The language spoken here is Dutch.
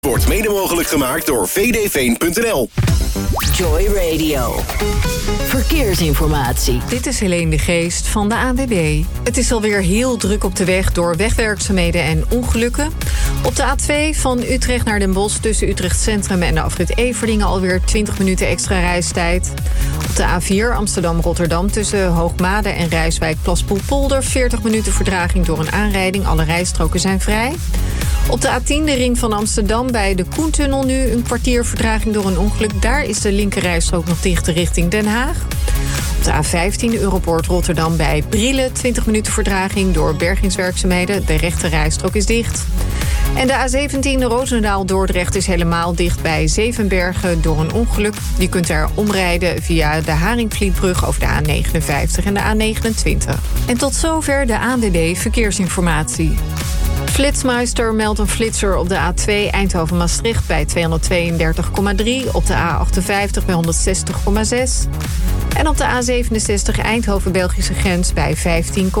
Wordt mede mogelijk gemaakt door vdveen.nl. Joy Radio. Verkeersinformatie. Dit is Helene de Geest van de ANWB. Het is alweer heel druk op de weg door wegwerkzaamheden en ongelukken. Op de A2 van Utrecht naar Den Bosch tussen Utrecht Centrum en de afrit Everdingen alweer 20 minuten extra reistijd. Op de A4 Amsterdam-Rotterdam tussen Hoogmade en Rijswijk-Plaspoelpolder 40 minuten vertraging door een aanrijding. Alle rijstroken zijn vrij. Op de A10 de ring van Amsterdam bij de Koentunnel nu een kwartier vertraging door een ongeluk. Daar is de linkerrijstrook nog dicht richting Den Haag. Op de A15 Europoort Rotterdam bij Brielen 20 minuten vertraging door bergingswerkzaamheden. De rechterrijstrook is dicht. En de A17 Roosendaal-Dordrecht is helemaal dicht bij Zevenbergen door een ongeluk. Je kunt er omrijden via de Haringvlietbrug over de A59 en de A29. En tot zover de ANWB Verkeersinformatie. Flitsmeister meldt een flitser op de A2 Eindhoven-Maastricht bij 232,3. Op de A58 bij 160,6. En op de A67 Eindhoven-Belgische grens bij 15,4.